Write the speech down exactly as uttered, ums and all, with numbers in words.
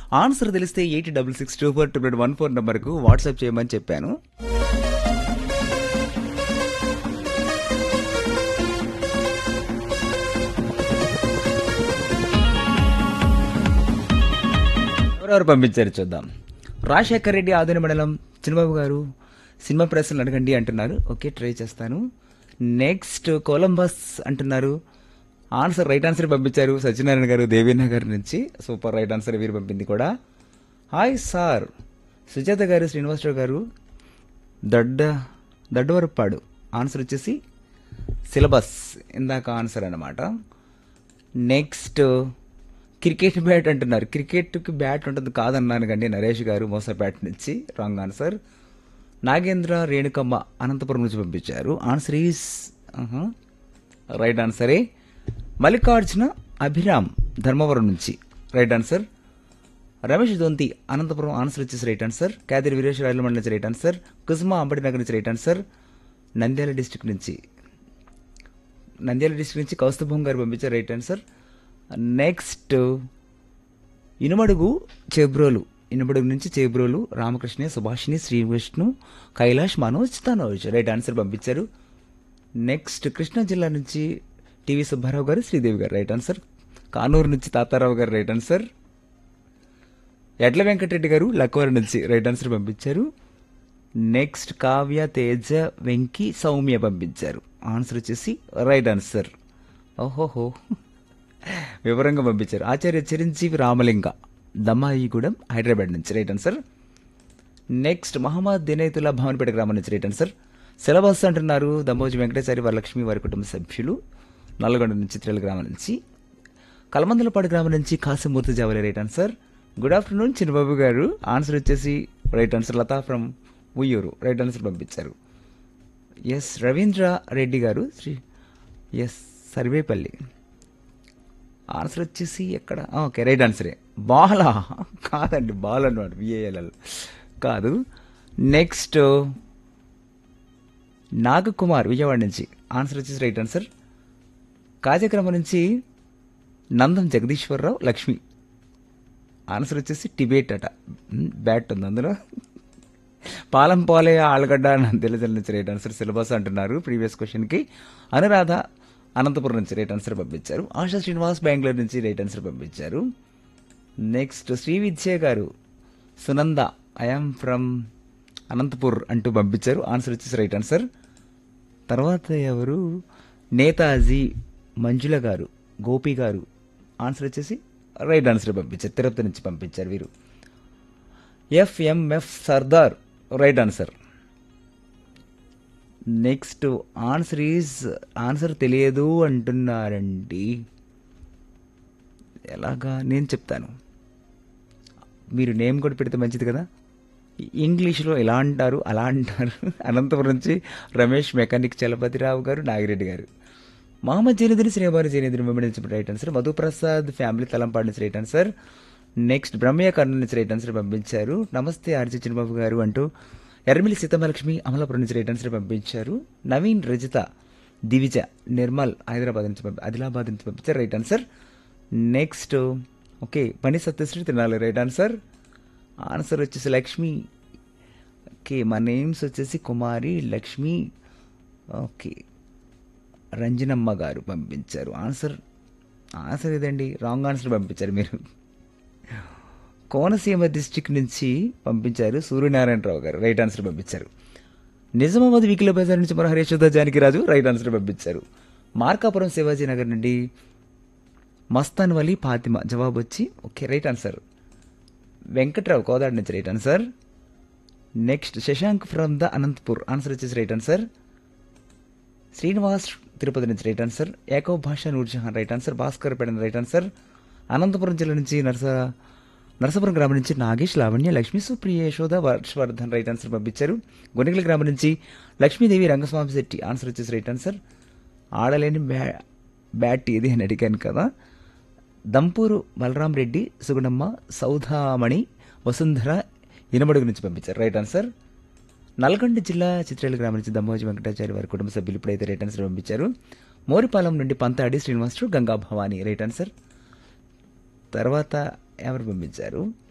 Answer తెలిస్తే eight double six two four triple one four నెంబర్కు WhatsApp చేయమని చెప్పాను. ఎవరెవరు పంపించారు చూద్దాం. రాజశేఖర్ రెడ్డి ఆదోని మండలం చిన్నబాబు గారు సినిమా ప్రశ్నలు అడగండి అంటున్నారు. ఓకే, ట్రై చేస్తాను. నెక్స్ట్ కొలంబస్ అంటున్నారు. ఆన్సర్ రైట్ ఆన్సర్ పంపించారు సత్యనారాయణ గారు దేవీనగర్ నుంచి. సూపర్ రైట్ ఆన్సర్ వీరు పంపింది కూడా. హాయ్ సార్ సుజాత గారు శ్రీనివాసరావు గారు దడ్డ దడ్డవరపాడు. ఆన్సర్ వచ్చేసి సిలబస్ ఇందాక ఆన్సర్ అన్నమాట. నెక్స్ట్ క్రికెట్ బ్యాట్ అంటున్నారు. క్రికెట్కి బ్యాట్ ఉంటుంది కాదన్నాను కండి నరేష్ గారు మోసపేట నుంచి. Wrong answer. నాగేంద్ర రేణుకమ్మ అనంతపురం నుంచి పంపించారు. Answer is right ఆన్సరే. Mallikarjuna Abhiram Dharmavaram నుంచి రైట్ ఆన్సర్. రమేష్ దొంతి అనంతపురం ఆన్సర్ వచ్చేసి రైట్ ఆన్సర్. క్యాదిరి వీరేష్ రాయల మండలి నుంచి రైట్ ఆన్సర్. కుసుమ అంబటినగర్ నుంచి రైట్ ఆన్సర్. నంద్యాల డిస్టిక్ నుంచి నంద్యాల డిస్టిక్ నుంచి కౌస్తుభం గారు పంపించారు right answer. Next Inumadugu Chebrolu Inumadugu నుంచి చేబ్రోలు రామకృష్ణ సుభాషిణి శ్రీ విష్ణు కైలాష్ మనోజ్ తనోజ్ రైట్ ఆన్సర్ పంపించారు. నెక్స్ట్ కృష్ణా జిల్లా నుంచి టీవీ సుబ్బారావు గారు శ్రీదేవి గారు రైట్ ఆన్సర్. కానూరు నుంచి తాతారావు గారు రైట్ ఆన్సర్. ఎడ్ల వెంకటరెడ్డి గారు లక్వర్ నుంచి రైట్ ఆన్సర్ పంపించారు. నెక్స్ట్ కావ్య తేజ వెంకి సౌమ్య పంపించారు. ఆన్సర్ వచ్చేసి రైట్ ఆన్సర్. ఓహోహో వివరంగా పంపించారు. ఆచార్య చిరంజీవి రామలింగ దమ్మాయిగూడెం హైదరాబాద్ నుంచి right answer. Next Mohammed దినేతుల్లా Bhavanpet గ్రామం నుంచి రైట్ ఆన్సర్. సిలబస్ అంటున్నారు దమ్మోజి వెంకటేశ్వరి వరలక్ష్మి వారి కుటుంబ సభ్యులు నల్గొండ నుంచి త్రిల గ్రామం నుంచి. కలమందలపాడు గ్రామం నుంచి Kasimurthy Javali right answer. Good afternoon చిన్నబాబు గారు. ఆన్సర్ వచ్చేసి right answer. Lata from Uyyuru right answer పంపించారు. ఎస్ రవీంద్ర రెడ్డి గారు శ్రీ ఎస్ సర్వేపల్లి. ఆన్సర్ వచ్చేసి ఎక్కడ ఓకే రైట్ ఆన్సరే. బాలా కాదండి, బాల్ అన్నమాట విఏఎల్ఎల్ కాదు. నెక్స్ట్ నాగకుమార్ విజయవాడ నుంచి. ఆన్సర్ వచ్చేసి రైట్ ఆన్సర్. కార్యక్రమం నుంచి నందం జగదీశ్వరరావు లక్ష్మి. ఆన్సర్ వచ్చేసి టిబేట్ అట. బ్యాట్ ఉంది అందులో. పాలం పాలే ఆళ్ళగడ్డ తెలిసిన నుంచి రైట్ ఆన్సర్. సిలబస్ అంటున్నారు ప్రీవియస్ క్వశ్చన్కి. అనురాధ అనంతపురం నుంచి రైట్ ఆన్సర్ పంపించారు. ఆశా శ్రీనివాస్ బెంగళూరు నుంచి రైట్ ఆన్సర్ పంపించారు. నెక్స్ట్ శ్రీ విద్య గారు సునంద ఐఎమ్ ఫ్రమ్ అనంతపూర్ అంటూ పంపించారు. ఆన్సర్ వచ్చేసి రైట్ ఆన్సర్. తర్వాత ఎవరు నేతాజీ మంజుల గారు గోపి గారు. ఆన్సర్ వచ్చేసి రైట్ ఆన్సర్ పంపించారు. తిరుపతి నుంచి పంపించారు వీరు. ఎఫ్ఎంఎఫ్ Sardar right answer. Next answer is answer తెలియదు అంటున్నారండి. ఎలాగా నేను చెప్తాను, మీరు నేమ్ కూడా పెడితే మంచిది కదా. ఇంగ్లీష్లో ఎలా అంటారు అలా అంటారు. అనంతపురం నుంచి రమేష్ మెకానిక్ చలపతిరావు గారు నాగిరెడ్డి గారు. మహమ్మద్ జైనుద్దీన్ శ్రీవారి జైనుద్దీన్ వెంబడించిన right answer. Madhu Prasad family Talampadu నుంచి right answer. Next Brahmaiah Kurnool నుంచి రైట్ ఆన్సర్ పంపించారు. నమస్తే ఆర్జీ చిన్నబాబు గారు అంటూ ఎర్మిలి సీతమలక్ష్మి అమలాపురం నుంచి రైట్ ఆన్సర్ పంపించారు. నవీన్ రజిత దివిజ నిర్మల్ హైదరాబాద్ నుంచి పంపి ఆదిలాబాద్ నుంచి పంపించారు రైట్ ఆన్సర్. నెక్స్ట్ ఓకే పని సత్యశ్రీ తినాలి రైట్ ఆన్సర్. ఆన్సర్ వచ్చేసి లక్ష్మి. ఓకే మా నేమ్స్ వచ్చేసి కుమారి లక్ష్మి. ఓకే రంజనమ్మ గారు పంపించారు. ఆన్సర్ ఆన్సర్ ఇదండి రాంగ్ ఆన్సర్ పంపించారు మీరు. కోనసీమ డిస్టిక్ నుంచి పంపించారు సూర్యనారాయణరావు గారు రైట్ ఆన్సర్ పంపించారు. నిజామాబాద్ వీకిల బజార్ నుంచి మన హరీష్ జానకిరాజు రైట్ ఆన్సర్ పంపించారు. మార్కాపురం శివాజీ నగర్ నుండి మస్తాన్ వలి ఫాతిమా జవాబు వచ్చి okay right answer. Venkatrao Kodad నుంచి right answer. Next Shashank from the Anantapur. Answer వచ్చేసి రైట్ ఆన్సర్. శ్రీనివాస్ తిరుపతి నుంచి రైట్ ఆన్సర్. యాకబ్ భాషా Nurjahan right answer. Bhaskar Pedana right answer. Anantapuram జిల్లా నుంచి నరస నరసాపురం గ్రామం నుంచి నాగేష్ లావణ్య లక్ష్మి సుప్రియ యశోద వర్షవర్ధన్ రైట్ ఆన్సర్ పంపించారు. గొనిగల గ్రామం నుంచి లక్ష్మీదేవి రంగస్వామి శెట్టి. ఆన్సర్ వచ్చేసి రైట్ ఆన్సర్. ఆడలేని బ్యా బ్యాట్ ఇది అని అడిగాను కదా. దంపూరు బలరాం రెడ్డి సుగుణమ్మ సౌధామణి వసుంధర ఇనమడుగు నుంచి పంపించారు రైట్ ఆన్సర్. నల్గొండ జిల్లా చిత్రేల గ్రామం నుంచి దమ్మోజి వెంకటాచారి వారి కుటుంబ సభ్యులు ఇప్పుడైతే రైట్ ఆన్సర్ పంపించారు. మోరిపాలెం నుండి పంతాడి శ్రీనివాసుడు గంగా భవాని రైట్ ఆన్సర్. తర్వాత ఎవరు పంపించారు